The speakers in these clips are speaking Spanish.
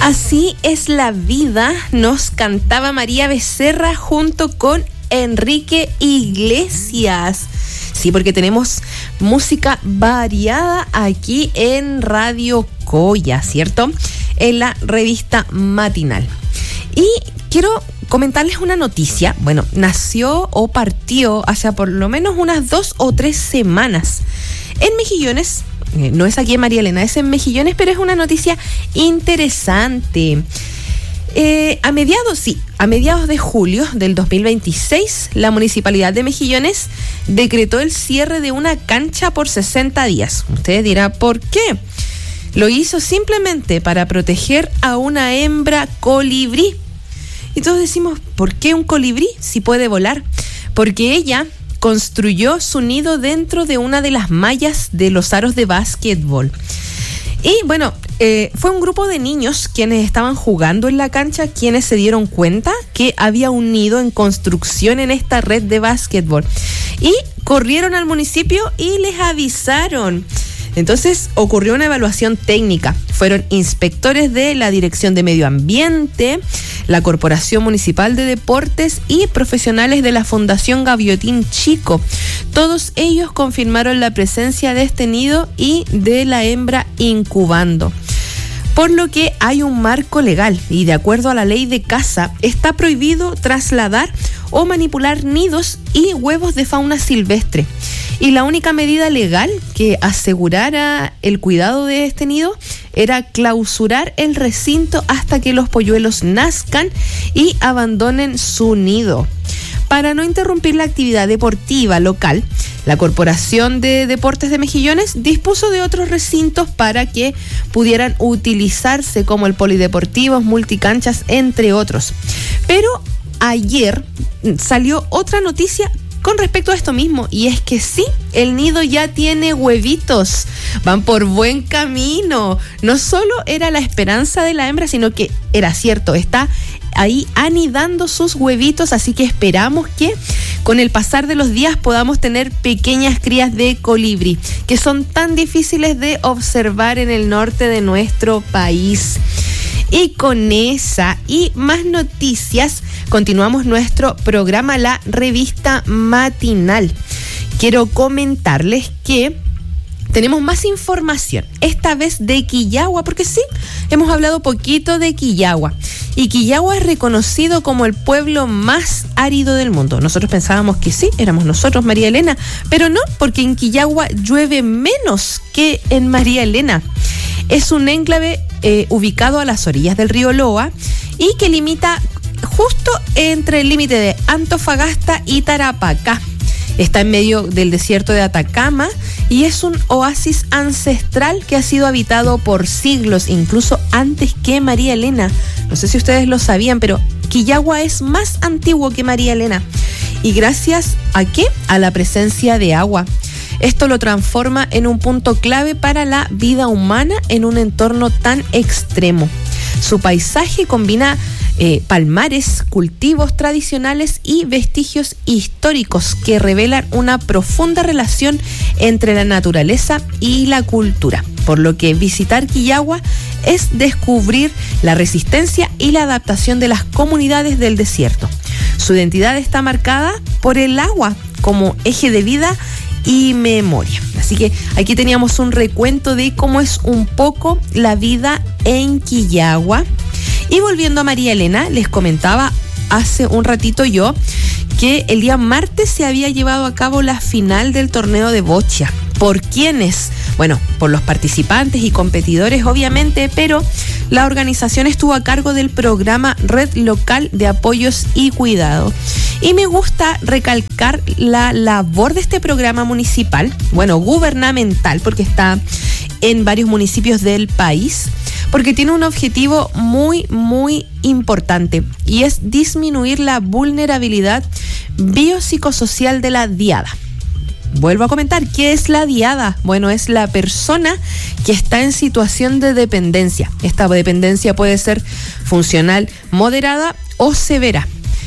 Así es la vida, nos cantaba María Becerra junto con Enrique Iglesias. Sí, porque tenemos música variada aquí en Radio Coya, ¿cierto? En la revista matinal. Y quiero comentarles una noticia. Bueno, nació o partió hace por lo menos unas 2 o 3 semanas en Mejillones. No es aquí en María Elena, es en Mejillones, pero es una noticia interesante. A mediados de julio del 2026, la Municipalidad de Mejillones decretó el cierre de una cancha por 60 días. Usted dirá, ¿por qué? Lo hizo simplemente para proteger a una hembra colibrí. Y todos decimos, ¿por qué un colibrí si puede volar? Porque ella construyó su nido dentro de una de las mallas de los aros de básquetbol. Y bueno, fue un grupo de niños quienes estaban jugando en la cancha quienes se dieron cuenta que había un nido en construcción en esta red de básquetbol. Y corrieron al municipio y les avisaron. Entonces ocurrió una evaluación técnica. Fueron inspectores de la Dirección de Medio Ambiente, la Corporación Municipal de Deportes y profesionales de la Fundación Gaviotín Chico. Todos ellos confirmaron la presencia de este nido y de la hembra incubando. Por lo que hay un marco legal y de acuerdo a la ley de caza está prohibido trasladar o manipular nidos y huevos de fauna silvestre. Y la única medida legal que asegurara el cuidado de este nido era clausurar el recinto hasta que los polluelos nazcan y abandonen su nido. Para no interrumpir la actividad deportiva local, la Corporación de Deportes de Mejillones dispuso de otros recintos para que pudieran utilizarse como el polideportivo, multicanchas, entre otros. Pero ayer salió otra noticia con respecto a esto mismo, y es que sí, el nido ya tiene huevitos, van por buen camino. No solo era la esperanza de la hembra, sino que era cierto, está ahí anidando sus huevitos, así que esperamos que con el pasar de los días podamos tener pequeñas crías de colibrí, que son tan difíciles de observar en el norte de nuestro país. Y con esa y más noticias continuamos nuestro programa, la revista matinal. Quiero comentarles que tenemos más información, esta vez de Quillagua, porque sí, hemos hablado poquito de Quillagua. Y Quillagua es reconocido como el pueblo más árido del mundo. Nosotros pensábamos que sí, éramos nosotros, María Elena, pero no, porque en Quillagua llueve menos que en María Elena. Es un enclave ubicado a las orillas del río Loa y que limita justo entre el límite de Antofagasta y Tarapacá. Está en medio del desierto de Atacama y es un oasis ancestral que ha sido habitado por siglos, incluso antes que María Elena. No sé si ustedes lo sabían, pero Quillagua es más antiguo que María Elena. ¿Y gracias a qué? A la presencia de agua. Esto lo transforma en un punto clave para la vida humana en un entorno tan extremo. Su paisaje combina palmares, cultivos tradicionales y vestigios históricos que revelan una profunda relación entre la naturaleza y la cultura. Por lo que visitar Quillagua es descubrir la resistencia y la adaptación de las comunidades del desierto. Su identidad está marcada por el agua como eje de vida y memoria. Así que aquí teníamos un recuento de cómo es un poco la vida en Quillagua. Y volviendo a María Elena, les comentaba hace un ratito yo que el día martes se había llevado a cabo la final del torneo de bocha. ¿Por quiénes? Bueno, por los participantes y competidores, obviamente, pero la organización estuvo a cargo del programa Red Local de Apoyos y Cuidado. Y me gusta recalcar la labor de este programa municipal, bueno, gubernamental, porque está en varios municipios del país, porque tiene un objetivo muy, muy importante, y es disminuir la vulnerabilidad biopsicosocial de la diada. Vuelvo a comentar, ¿qué es la diada? Bueno, es la persona que está en situación de dependencia. Esta dependencia puede ser funcional, moderada o severa,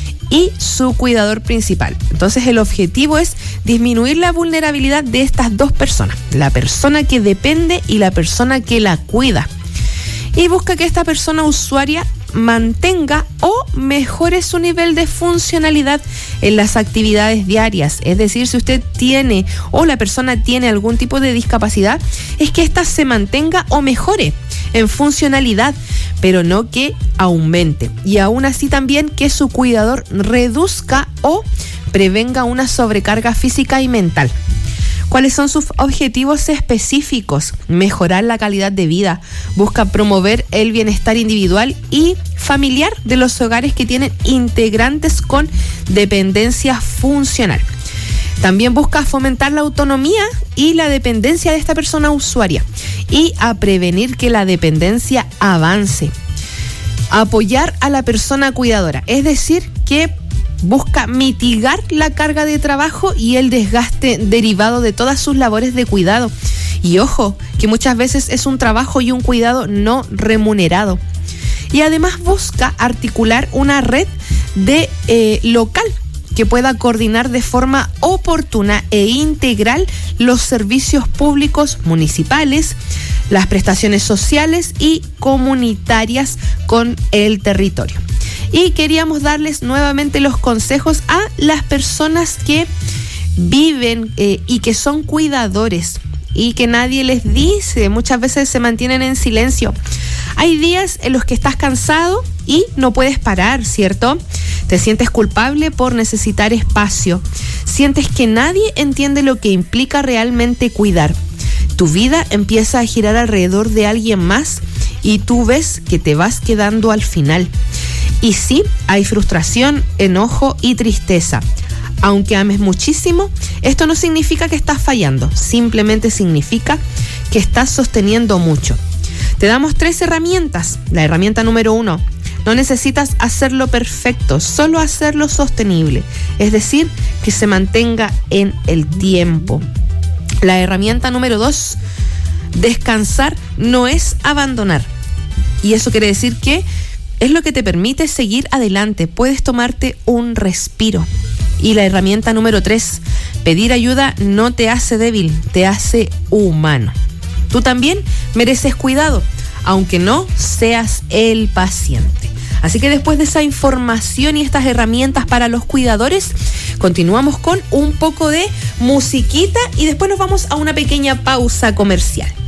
y su cuidador principal. Entonces el objetivo es disminuir la vulnerabilidad de estas dos personas, la persona que depende y la persona que la cuida. y busca que esta persona usuaria mantenga o mejore su nivel de funcionalidad en las actividades diarias. Es decir, si usted tiene o la persona tiene algún tipo de discapacidad, es que ésta se mantenga o mejore en funcionalidad, pero no que aumente. Y aún así también que su cuidador reduzca o prevenga una sobrecarga física y mental. ¿Cuáles son sus objetivos específicos? Mejorar la calidad de vida. Busca promover el bienestar individual y familiar de los hogares que tienen integrantes con dependencia funcional. También busca fomentar la autonomía y la dependencia de esta persona usuaria y a prevenir que la dependencia avance. Apoyar a la persona cuidadora, es decir, que busca mitigar la carga de trabajo y el desgaste derivado de todas sus labores de cuidado. Y ojo, que muchas veces es un trabajo y un cuidado no remunerado. Y además busca articular una red de local que pueda coordinar de forma oportuna e integral los servicios públicos municipales, las prestaciones sociales y comunitarias con el territorio. Y queríamos darles nuevamente los consejos a las personas que viven y que son cuidadores y que nadie les dice, muchas veces se mantienen en silencio. Hay días en los que estás cansado y no puedes parar, ¿cierto? Te sientes culpable por necesitar espacio. Sientes que nadie entiende lo que implica realmente cuidar. Tu vida empieza a girar alrededor de alguien más y tú ves que te vas quedando al final. Y sí, hay frustración, enojo y tristeza. Aunque ames muchísimo, esto no significa que estás fallando, simplemente significa que estás sosteniendo mucho. Te damos 3 herramientas. La herramienta número 1, no necesitas hacerlo perfecto, solo hacerlo sostenible, es decir, que se mantenga en el tiempo. La herramienta número 2, descansar no es abandonar. Y eso quiere decir que es lo que te permite seguir adelante. Puedes tomarte un respiro. Y la herramienta número 3, pedir ayuda no te hace débil, te hace humano. Tú también mereces cuidado, aunque no seas el paciente. Así que después de esa información y estas herramientas para los cuidadores, continuamos con un poco de musiquita y después nos vamos a una pequeña pausa comercial.